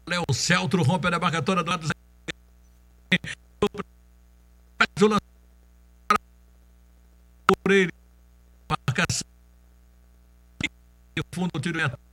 Léo Celtro rompe a demarcatória do lado. Faz o lançamento por ele. Marcação. Fundo, tiro e ataque.